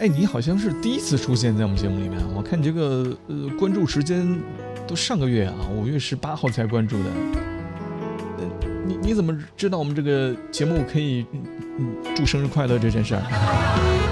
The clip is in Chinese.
哎，你好像是第一次出现在我们节目里面，我看你这个关注时间都上个月啊，5月18号才关注的。你怎么知道我们这个节目可以祝生日快乐这件事儿？